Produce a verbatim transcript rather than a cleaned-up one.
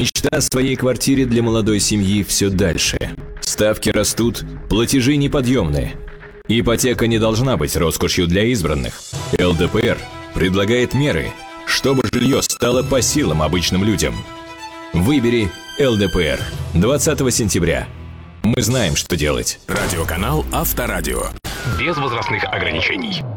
Мечта о своей квартире для молодой семьи все дальше. Ставки растут, платежи неподъемные. Ипотека не должна быть роскошью для избранных. эл дэ пэ эр предлагает меры, чтобы жилье стало по силам обычным людям. Выбери эл дэ пэ эр. двадцатого сентября. Мы знаем, что делать. Радиоканал Авторадио. Без возрастных ограничений.